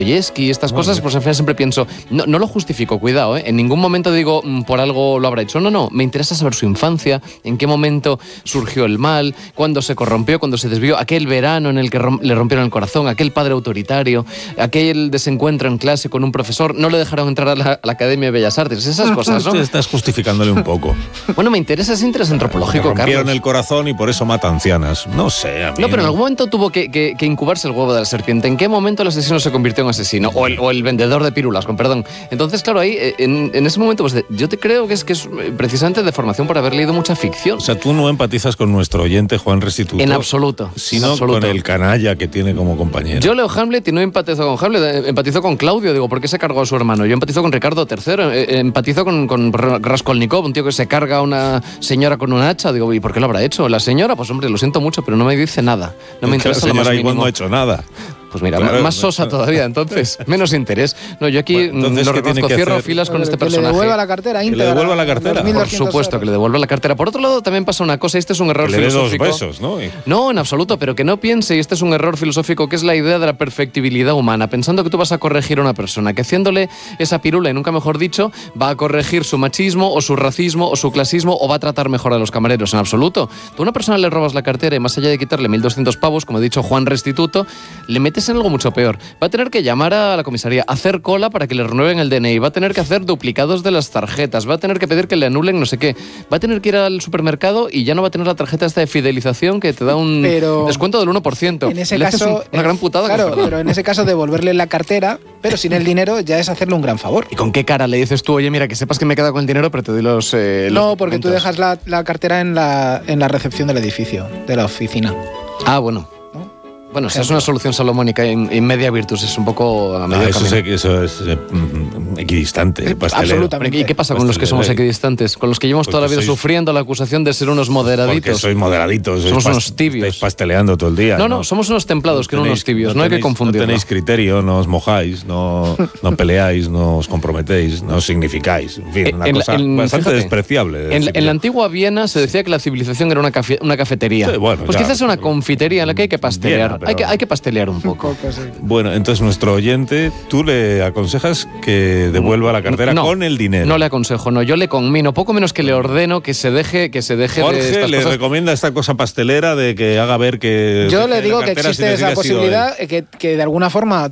Dostoyevsky, estas cosas, pues al final siempre pienso, no lo justifico, cuidado, en ningún momento digo por algo lo habrá hecho, no, me interesa saber su infancia, en qué momento surgió el mal, cuándo se corrompió, cuándo se desvió, aquel verano en el que le rompieron el corazón, aquel padre autoritario, aquel desencuentro en clase con un profesor, no le dejaron entrar a la Academia de Bellas Artes, esas cosas, ¿no? Usted estás justificándole un poco. Bueno, me interesa ese interés antropológico, Carlos. Rompieron el corazón y por eso mata ancianas. No sé, a mí. No, pero en algún momento tuvo que incubarse el huevo de la serpiente. ¿En qué momento el asesino se convirtió en asesino? O el vendedor de pirulas, con perdón. Entonces, claro, ahí, en ese momento, pues yo te creo que es precisamente de formación por haber leído mucha ficción. O sea, tú no empatizas con nuestro oyente Juan Restituto. En absoluto. Sino con el canalla que tiene como compañero. Yo leo Hamlet y no empatizo con Hamlet, empatizo con Claudio. Digo, ¿por qué se cargó a su hermano? Yo empatizo con Ricardo III, empatizo con Raskolnikov, un tío que se carga a una señora con un hacha. Digo, ¿y por qué lo habrá hecho? La señora, pues hombre, lo siento mucho, pero no me dice nada. No me interesa lo más mínimo. Igual no ha hecho nada. Pues mira, claro, más sosa todavía, entonces, menos interés. No, yo aquí lo reconozco, cierro filas con este personaje. Que le devuelva la cartera íntegra. Que le devuelva la cartera. Por supuesto, que le devuelva la cartera. Por otro lado, también pasa una cosa, y este es un error filosófico. Le dé 2 besos, ¿no? No, en absoluto, pero que no piense, y este es un error filosófico, que es la idea de la perfectibilidad humana, pensando que tú vas a corregir a una persona, que haciéndole esa pirula, y nunca mejor dicho, va a corregir su machismo, o su racismo, o su clasismo, o va a tratar mejor a los camareros. En absoluto. Tú a una persona le robas la cartera y más allá de quitarle 1.200 pavos, como ha dicho Juan Restituto, le metes en algo mucho peor. Va a tener que llamar a la comisaría, hacer cola para que le renueven el DNI, va a tener que hacer duplicados de las tarjetas, va a tener que pedir que le anulen no sé qué, va a tener que ir al supermercado y ya no va a tener la tarjeta esta de fidelización que te da un descuento del 1%. En ese caso, una gran putada. Claro, pero en ese caso devolverle la cartera, pero sin el dinero, ya es hacerle un gran favor. ¿Y con qué cara le dices tú, oye, mira, que sepas que me he quedado con el dinero, pero te doy los no, porque tú dejas la cartera en la recepción del edificio, de la oficina. Ah, bueno. Bueno, esa es una solución salomónica in media virtus, es un poco a medio camino. Eso es equidistante, pastelero. Absolutamente. ¿Y qué pasa con los que somos equidistantes? Con los que llevamos toda la vida sufriendo la acusación de ser unos moderaditos. Porque sois moderaditos. Somos unos tibios. Estáis pasteleando todo el día. No, somos unos templados, que no unos tibios. No hay que confundirlo. No tenéis criterio, no os mojáis, no peleáis, no os comprometéis, no significáis. En fin, una cosa bastante despreciable. En la antigua Viena se decía que la civilización era una cafetería. Sí, bueno, pues quizás una confitería en la que hay que pastelear. Hay que pastelear un poco. Bueno, entonces nuestro oyente, tú le aconsejas que devuelva la cartera con el dinero. No le aconsejo, no. Yo le conmino, poco menos que le ordeno que se deje Jorge de estas le cosas. Recomienda esta cosa pastelera de que haga ver que... Yo le digo que existe esa posibilidad, que de alguna forma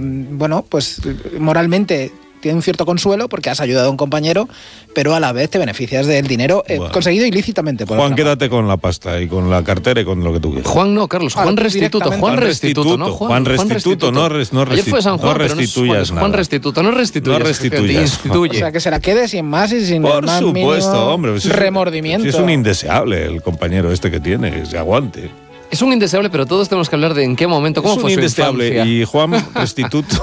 pues moralmente tiene un cierto consuelo porque has ayudado a un compañero, pero a la vez te beneficias del dinero conseguido ilícitamente. Juan, quédate con la pasta y con la cartera y con lo que tú quieras. Juan no, Carlos, Juan Restituto. Juan Restituto, no Juan. Juan Restituto, no Ayer fue San Juan, no restituyas nada. Juan Restituto, no restituyas. No restituyas. O sea, que se la quede sin más y sin Por más supuesto, hombre. remordimiento. Si es un indeseable el compañero este que tiene, que se aguante. Es un indeseable, pero todos tenemos que hablar de en qué momento, cómo fue su infancia. Y Juan Restituto...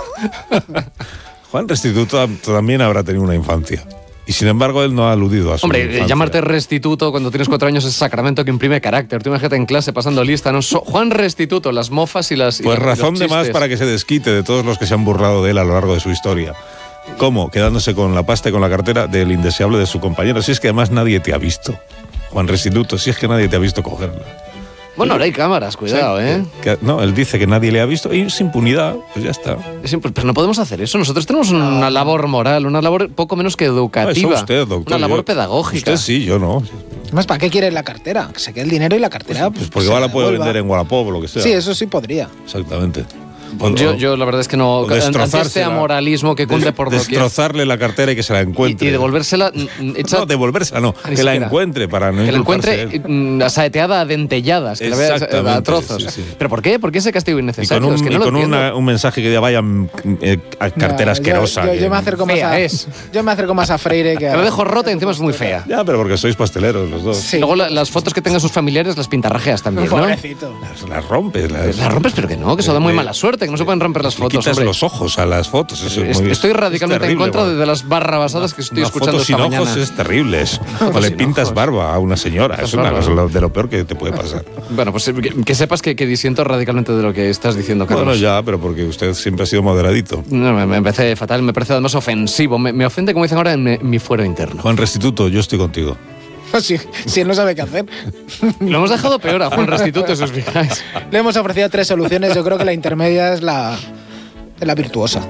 Juan Restituto también habrá tenido una infancia. Y sin embargo, él no ha aludido a su infancia. Llamarte Restituto cuando tienes 4 años es sacramento que imprime carácter. Tú imagínate en clase pasando lista, ¿no? Juan Restituto, las mofas y las... Pues razón de más para que se desquite de todos los que se han burlado de él a lo largo de su historia. ¿Cómo? Quedándose con la pasta y con la cartera del indeseable de su compañero. Si es que además nadie te ha visto. Juan Restituto, si es que nadie te ha visto cogerla. Bueno, ahora hay cámaras, cuidado, No, él dice que nadie le ha visto y es impunidad, pues ya está. Pero no podemos hacer eso. Nosotros tenemos una labor moral, una labor poco menos que educativa. Eso usted, doctor. Una labor pedagógica. Usted sí, yo no. Además, ¿para qué quiere la cartera? Que se quede el dinero y la cartera. Pues porque igual la puede vender en Wallapop o lo que sea. Sí, eso sí podría. Exactamente. Yo la verdad es que no. Ante este amoralismo que cunde por doquier. Destrozarle la cartera y que se la encuentre. Y devolvérsela. No, devolvérsela no. Que la encuentre para no. Que la encuentre saeteada a dentelladas. Que la vea a trozos. Sí. ¿Pero por qué? ¿Por qué ese castigo innecesario? Y con un mensaje que diga vayan a cartera asquerosa. Yo me acerco más a Freire que a... Lo dejo rota y encima es muy fea. Ya, pero porque sois pasteleros los dos. Sí. Luego las fotos que tengan sus familiares las pintarrajeas también, ¿no? Pobrecito. Las rompes. Las rompes, pero que no, que eso da muy mala suerte. Que no se pueden romper las fotos. Quitas los ojos a las fotos. Estoy radicalmente en contra de las barrabasadas que estoy escuchando esta mañana. Ojos es terrible eso. O le pintas barba a una señora. Es una cosa de lo peor que te puede pasar. Bueno, pues que sepas que disiento radicalmente de lo que estás diciendo, Carlos. Bueno, ya, pero porque usted siempre ha sido moderadito. No, me parece fatal, me parece además ofensivo. Me ofende, como dicen ahora, en mi fuero interno. Juan Restituto, yo estoy contigo. Si él no sabe qué hacer. Lo hemos dejado peor a Juan Restituto, si os fijáis. Le hemos ofrecido 3 soluciones. Yo creo que la intermedia es la virtuosa.